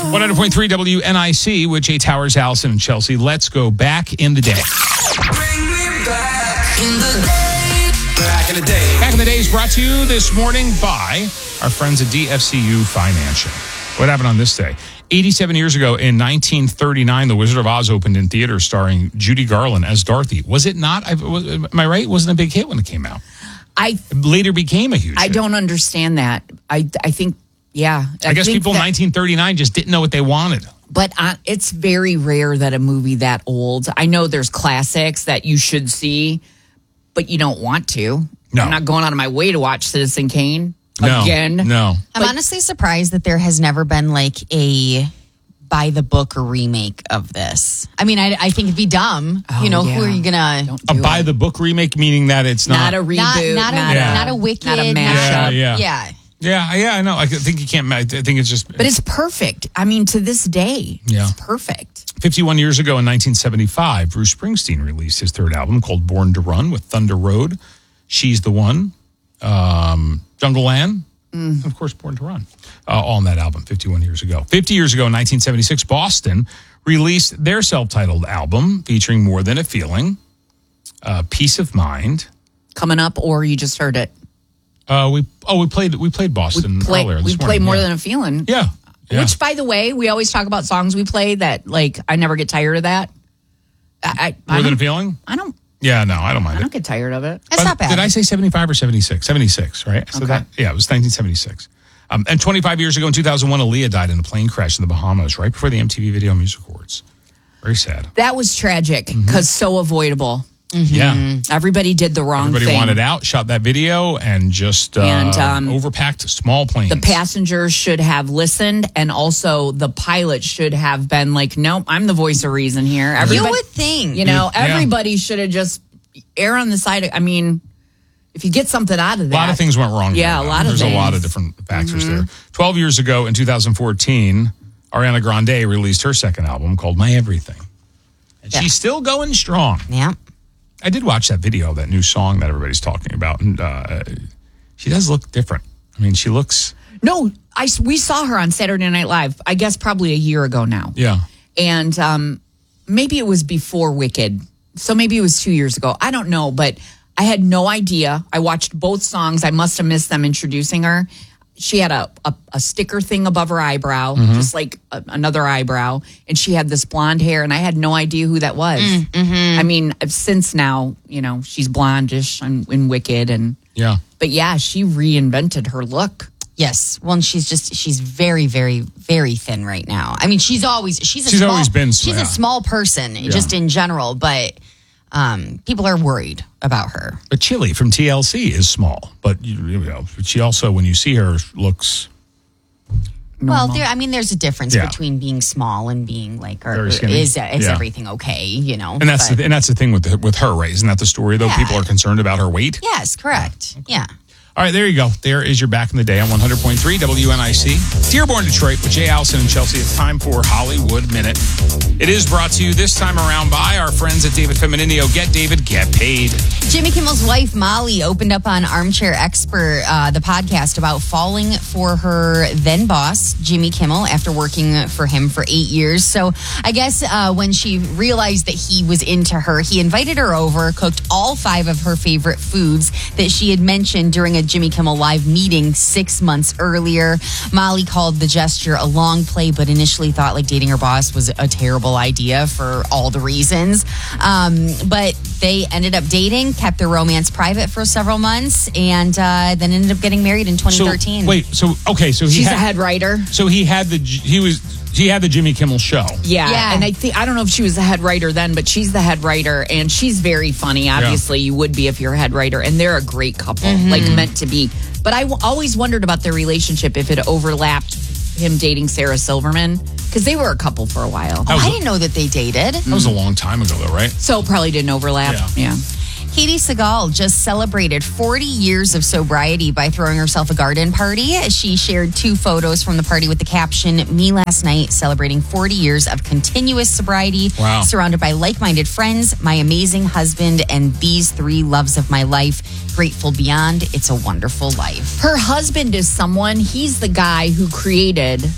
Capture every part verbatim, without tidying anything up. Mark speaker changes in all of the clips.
Speaker 1: one hundred point three W N I C with Jay Towers, Allison, and Chelsea. Let's go back in the day.
Speaker 2: Bring me back in the day. Back in the day.
Speaker 1: Back in the day is brought to you this morning by our friends at D F C U Financial. What happened on this day? eighty-seven years ago in nineteen thirty-nine, The Wizard of Oz opened in theaters starring Judy Garland as Dorothy. Was it not? I, was, am I right? It wasn't a big hit when it came out.
Speaker 3: I
Speaker 1: It later became a huge
Speaker 3: I
Speaker 1: hit.
Speaker 3: don't understand that. I I think yeah.
Speaker 1: I, guess
Speaker 3: think
Speaker 1: people in
Speaker 3: that,
Speaker 1: nineteen thirty-nine just didn't know what they wanted.
Speaker 3: But uh, it's very rare that a movie that old. I know there's classics that you should see, but you don't want to.
Speaker 1: No.
Speaker 3: I'm not going out of my way to watch Citizen Kane
Speaker 1: No,
Speaker 3: again.
Speaker 1: No.
Speaker 4: I'm honestly surprised that there has never been like a by the book remake of this. I mean, I, I think it'd be dumb.
Speaker 3: Oh,
Speaker 4: you know,
Speaker 3: yeah.
Speaker 4: who are you gonna?
Speaker 3: Don't
Speaker 1: A
Speaker 3: do
Speaker 1: by
Speaker 3: it.
Speaker 1: the book remake, meaning that it's not.
Speaker 3: Not a reboot.
Speaker 4: Not, not,
Speaker 3: not,
Speaker 4: a,
Speaker 1: Yeah.
Speaker 4: not a wicked.
Speaker 3: Not a
Speaker 4: not-
Speaker 1: Yeah,
Speaker 3: mashup.
Speaker 1: yeah.
Speaker 4: yeah.
Speaker 1: Yeah, yeah, I know. I think you can't. I think it's just.
Speaker 3: But it's perfect. I mean, to this day,
Speaker 1: Yeah.
Speaker 3: it's perfect.
Speaker 1: fifty-one years ago in nineteen seventy-five, Bruce Springsteen released his third album called Born to Run with Thunder Road, She's the One, um, Jungle Land, and of course, Born to Run. Uh, all on that album fifty-one years ago. fifty years ago in nineteen seventy-six, Boston released their self-titled album featuring More Than a Feeling, uh, Peace of Mind.
Speaker 3: Coming up, or you just heard it.
Speaker 1: Uh, we oh we played we played Boston
Speaker 3: We play,
Speaker 1: earlier this
Speaker 3: we play
Speaker 1: morning.
Speaker 3: More
Speaker 1: yeah.
Speaker 3: Than a Feeling.
Speaker 1: yeah. yeah.
Speaker 3: Which, by the way, we always talk about songs we play that, like, I never get tired of that. I, I, I
Speaker 1: More Than a
Speaker 3: don't-
Speaker 1: Feeling?
Speaker 3: I don't.
Speaker 1: Yeah, no, I don't mind
Speaker 3: I
Speaker 1: it.
Speaker 3: don't get tired of it.
Speaker 4: It's
Speaker 1: But
Speaker 4: not bad.
Speaker 1: Did I say seventy-five or seventy-six? seventy-six, right? So
Speaker 3: Okay.
Speaker 1: that, yeah, it was nineteen seventy-six. Um, and twenty-five years ago in two thousand one, Aaliyah died in a plane crash in the Bahamas right before the M T V Video Music Awards. Very sad.
Speaker 3: That was tragic because
Speaker 1: Mm-hmm.
Speaker 3: so avoidable.
Speaker 1: Yeah.
Speaker 3: Everybody did the wrong
Speaker 1: Everybody
Speaker 3: thing.
Speaker 1: wanted out, shot that video, and just uh,
Speaker 3: And, um,
Speaker 1: overpacked small planes.
Speaker 3: The passengers should have listened, and also the pilot should have been like, "Nope, I'm the voice of reason here."
Speaker 4: you
Speaker 3: Everybody,
Speaker 4: would think.
Speaker 3: you know,
Speaker 1: Yeah.
Speaker 3: everybody should have just err on the side of. I mean, if you get something out of
Speaker 1: A
Speaker 3: that,
Speaker 1: lot of things went wrong.
Speaker 3: Yeah,
Speaker 1: there,
Speaker 3: a
Speaker 1: though.
Speaker 3: lot of
Speaker 1: There's
Speaker 3: things.
Speaker 1: a lot of different factors there. Twelve years ago in two thousand fourteen, Ariana Grande released her second album called My Everything. And
Speaker 4: Yeah.
Speaker 1: she's still going strong.
Speaker 4: Yeah.
Speaker 1: I did watch that video, that new song that everybody's talking about, and uh, she does look different. I mean, she looks,
Speaker 3: No, I s- we saw her on Saturday Night Live. I guess probably a year ago now.
Speaker 1: yeah.
Speaker 3: And um, maybe it was before Wicked. So maybe it was two years ago. I don't know, but I had no idea. I watched both songs. I must have missed them introducing her. She had a, a, a sticker thing above her eyebrow, just like a, another eyebrow. And she had this blonde hair, and I had no idea who that was. I mean, since now, you know, she's blondish in, in Wicked. and
Speaker 1: Yeah.
Speaker 3: But yeah, she reinvented her look.
Speaker 4: Yes. Well, and she's just she's very, very, very thin right now. I mean, she's always she's a
Speaker 1: She's
Speaker 4: small,
Speaker 1: always been
Speaker 4: she's
Speaker 1: small.
Speaker 4: a small person just in general, but um, people are worried about her.
Speaker 1: But Chili from T L C is small, but you, you know, she also, when you see her, looks
Speaker 4: Well, there, I mean, there's a difference
Speaker 1: Yeah.
Speaker 4: between being small and being like, or,
Speaker 1: Very skinny.
Speaker 4: is is
Speaker 1: Yeah.
Speaker 4: everything okay? You know,
Speaker 1: and that's
Speaker 4: But-
Speaker 1: the, and that's the thing with the, with her, right? Isn't that the story though?
Speaker 4: Yeah.
Speaker 1: People are concerned about her weight.
Speaker 4: yes, correct. Yeah.
Speaker 1: All right, there you go. There is your Back in the Day on one hundred point three W N I C. Dearborn, Detroit, with Jay Allison and Chelsea. It's time for Hollywood Minute. It is brought to you this time around by our friends at David Feminino. Get David, get paid.
Speaker 4: Jimmy Kimmel's wife, Molly, opened up on Armchair Expert, uh, the podcast, about falling for her then boss, Jimmy Kimmel, after working for him for eight years. So I guess uh, when she realized that he was into her, he invited her over, cooked all five of her favorite foods that she had mentioned during a Jimmy Kimmel Live meeting six months earlier. Molly called the gesture a long play, but initially thought like dating her boss was a terrible idea for all the reasons. Um, but they ended up dating, kept their romance private for several months, and uh, then ended up getting married in twenty thirteen.
Speaker 1: So, wait, so okay, so he
Speaker 3: She's
Speaker 1: had,
Speaker 3: a head writer.
Speaker 1: So he had the he was he had the Jimmy Kimmel show.
Speaker 3: Yeah.
Speaker 4: Yeah.
Speaker 3: And I think, I don't know if she was the head writer then, but she's the head writer, and she's very funny. Obviously, you would be if you're a head writer, and they're a great couple, like meant to be. But I w- always wondered about their relationship, if it overlapped him dating Sarah Silverman, because they were a couple for a while.
Speaker 1: That was
Speaker 4: I
Speaker 1: a-
Speaker 4: didn't know that they dated.
Speaker 1: That was a long time ago, though, right?
Speaker 3: So probably didn't overlap.
Speaker 1: Yeah.
Speaker 3: Yeah.
Speaker 4: Katie Seagal just celebrated forty years of sobriety by throwing herself a garden party. She shared two photos from the party with the caption, "Me last night, celebrating forty years of continuous sobriety,
Speaker 1: Wow.
Speaker 4: surrounded by like-minded friends, my amazing husband, and these three loves of my life. Grateful beyond. It's a wonderful life."
Speaker 3: Her husband is someone, he's the guy who created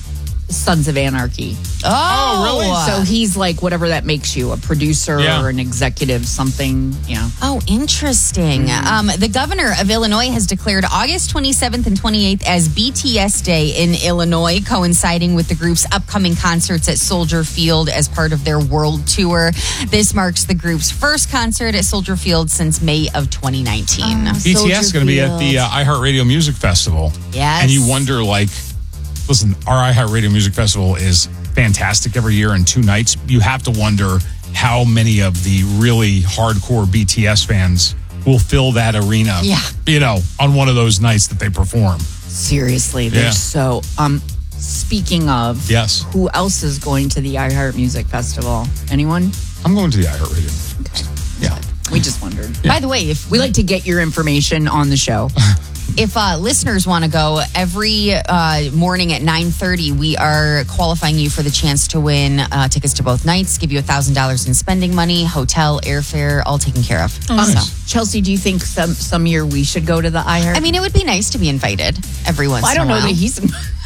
Speaker 3: Sons of Anarchy.
Speaker 4: Oh,
Speaker 1: really?
Speaker 3: So he's like whatever that makes you, a producer
Speaker 1: Yeah.
Speaker 3: or an executive, something. Yeah.
Speaker 4: Oh, interesting. Um, the governor of Illinois has declared August twenty-seventh and twenty-eighth as B T S Day in Illinois, coinciding with the group's upcoming concerts at Soldier Field as part of their world tour. This marks the group's first concert at Soldier Field since May of twenty nineteen.
Speaker 1: B T S is going to be at the uh, iHeartRadio Music Festival.
Speaker 4: Yes.
Speaker 1: And you wonder, like, listen, our iHeartRadio Music Festival is fantastic every year in two nights. You have to wonder how many of the really hardcore B T S fans will fill that arena,
Speaker 4: Yeah.
Speaker 1: you know, on one of those nights that they perform.
Speaker 3: Seriously, they're
Speaker 1: Yeah.
Speaker 3: so. Um, speaking of,
Speaker 1: Yes.
Speaker 3: who else is going to the iHeart Music Festival? Anyone?
Speaker 1: I'm going to the iHeartRadio.
Speaker 3: Okay.
Speaker 1: Yeah.
Speaker 3: We just wondered.
Speaker 4: By the way, if
Speaker 3: We like to get your information on the show.
Speaker 4: If uh, listeners want to go, every uh, morning at nine thirty, we are qualifying you for the chance to win uh, tickets to both nights, give you one thousand dollars in spending money, hotel, airfare, all taken care of.
Speaker 3: Um,
Speaker 1: nice.
Speaker 3: Chelsea, do you think some some year we should go to the iHeart?
Speaker 4: I mean, it would be nice to be invited every once
Speaker 3: I don't
Speaker 4: in a
Speaker 3: know
Speaker 4: while.
Speaker 3: that he's.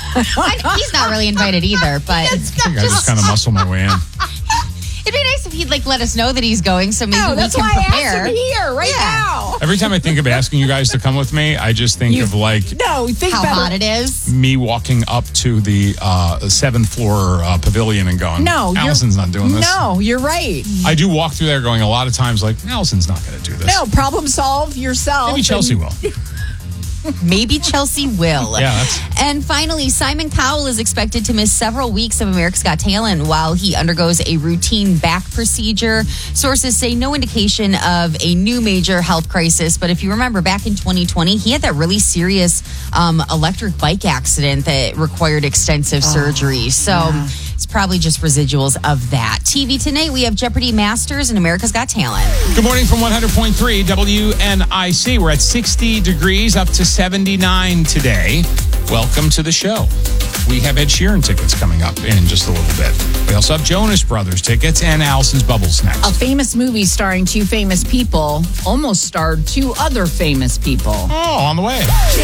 Speaker 4: I- he's not really invited either, but
Speaker 1: I think I just kind of muscle my way in.
Speaker 4: it'd be nice if he'd like let us know that he's going, so maybe
Speaker 3: No,
Speaker 4: we
Speaker 3: that's
Speaker 4: can
Speaker 3: why I
Speaker 4: prepare.
Speaker 3: asked him here right now.
Speaker 1: Every time I think of asking you guys to come with me, I just think
Speaker 3: You-
Speaker 1: of like
Speaker 3: No, think
Speaker 4: How
Speaker 3: better.
Speaker 4: hot it is.
Speaker 1: me walking up to the uh, seventh floor uh, pavilion and going,
Speaker 3: No, you're-
Speaker 1: Allison's not doing this.
Speaker 3: No, you're right.
Speaker 1: I do walk through there going a lot of times like, Allison's not going to do this.
Speaker 3: No, problem solve yourself.
Speaker 1: Maybe Chelsea
Speaker 3: and-
Speaker 1: will.
Speaker 4: Maybe Chelsea will.
Speaker 1: Yeah, that's-
Speaker 4: And finally, Simon Cowell is expected to miss several weeks of America's Got Talent while he undergoes a routine back procedure. Sources say no indication of a new major health crisis. But if you remember, back in twenty twenty, he had that really serious um, electric bike accident that required extensive surgery. So
Speaker 3: yeah.
Speaker 4: it's probably just residuals of that. T V tonight, we have Jeopardy Masters and America's Got Talent.
Speaker 1: Good morning from one hundred point three W N I C. We're at sixty degrees, up to seventy-nine today. Welcome to the show. We have Ed Sheeran tickets coming up in just a little bit. We also have Jonas Brothers tickets and Allison's Bubbles next.
Speaker 3: A famous movie starring two famous people almost starred two other famous people.
Speaker 1: Oh, on the way.